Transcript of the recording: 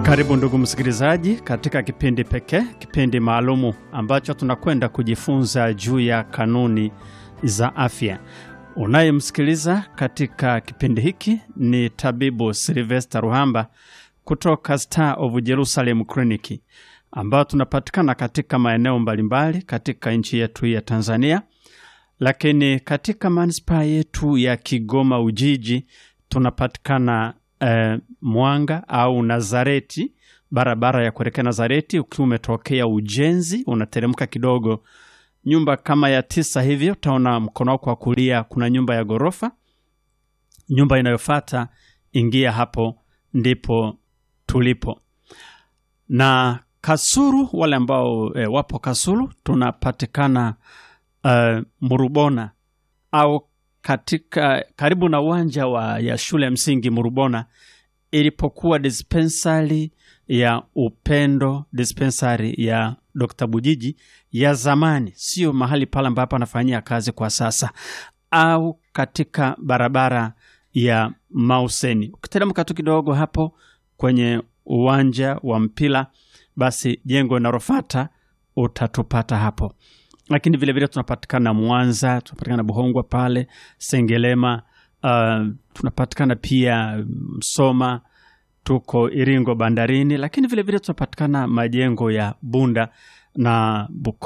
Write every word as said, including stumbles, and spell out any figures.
Karibu ndugu msikilizaji katika kipindi pekee, kipindi maalumu ambacho tunakwenda kujifunza juu ya kanuni za afya. Unayemsikiliza katika kipindi hiki ni tabibu Sylvester Ruhamba kutoka Star of Jerusalem Clinic, ambao tunapatikana katika maeneo mbalimbali katika nchi yetu ya Tanzania. Lakini katika manispaa yetu ya Kigoma Ujiji tunapatikana eh, Mwanga au Nazareti, barabara ya kuelekea Nazareti. Ukiwa umetokea Ujenzi unateremka kidogo nyumba kama ya tisa hivyo, utaona mkono wako wa kulia kuna nyumba ya gorofa. Nyumba inayofuata ingia hapo, ndipo tulipo. Na Kasulu, wale ambao e, wapo Kasulu, tunapatikana uh, Murubona au katika karibu na uwanja wa ya shule ya msingi Murubona ilipokuwa dispensary ya Upendo, dispensary ya Dokta Bujiji ya zamani, sio mahali pale ambapo anafanyia kazi kwa sasa, au katika barabara ya Mauseni. Ukiteremka tu kidogo hapo kwenye uwanja wa mpira, basi jengo linalofuata utatupata hapo. Lakini vile vile tunapatikana Mwanza, tunapatikana Buhongwa pale, Sengelema, uh, tunapatikana pia Msoma, tuko Iringo bandarini, lakini vile vile tunapatikana majengo ya Bunda na Buko